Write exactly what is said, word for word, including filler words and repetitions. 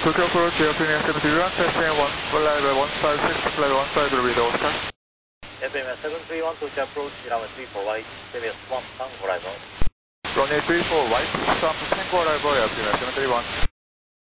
Tokyo approach, airplane seven three one, testing one, level one five six, level one five, will be the Oscar. Airplane seven three one, Tokyo approach, runway three four right, Series one, Tango arrival. Runway three four right, Tango arrival, airplane seven three one.